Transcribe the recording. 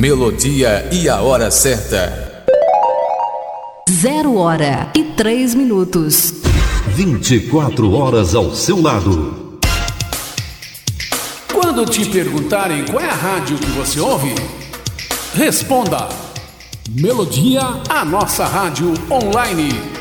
Melodia e a hora certa. 0h03. 24 horas ao seu lado. Quando te perguntarem qual é a rádio que você ouve, responda: Melodia, a nossa rádio online.